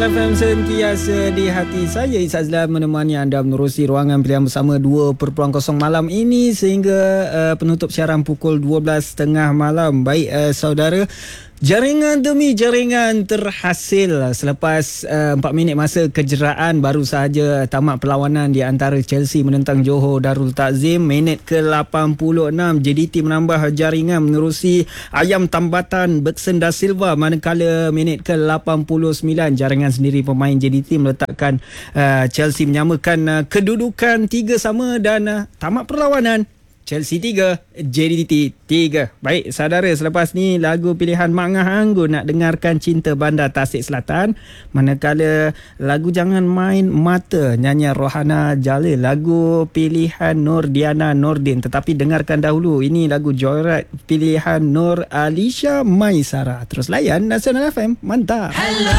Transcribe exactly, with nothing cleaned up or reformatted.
F M sentiasa di hati saya. Izazlan menemani anda menerusi ruangan pilihan bersama dua perpuluhan kosong malam ini sehingga uh, penutup siaran pukul dua belas tiga puluh malam. Baik uh, saudara, jaringan demi jaringan terhasil selepas uh, empat minit masa kejeraan. Baru sahaja tamat perlawanan di antara Chelsea menentang Johor Darul Takzim. Minit ke lapan puluh enam, J D T menambah jaringan menerusi ayam tambatan Bergson Da Silva, manakala minit ke lapan puluh sembilan jaringan sendiri pemain J D T meletakkan uh, Chelsea menyamakan uh, kedudukan tiga sama dan uh, tamat perlawanan. Chelsea tiga, J D T tiga. Baik saudara, selepas ni lagu pilihan Mak Ngah Anggun nak dengarkan Cinta Bandar Tasik Selatan. Manakala lagu Jangan Main Mata nyanyian Rohana Jalil, lagu pilihan Nur Diana Nordin. Tetapi dengarkan dahulu, ini lagu Joyride pilihan Nur Alisha Maisara. Terus layan Nasional F M. Mantap. Hello.